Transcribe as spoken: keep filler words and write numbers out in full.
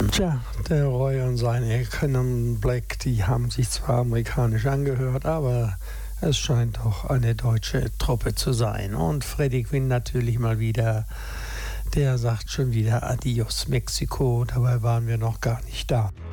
Tja, der Roy und seine Cannon Black, die haben sich zwar amerikanisch angehört, aber es scheint doch eine deutsche Truppe zu sein. Und Freddie Quinn natürlich mal wieder, der sagt schon wieder Adios Mexiko, dabei waren wir noch gar nicht da.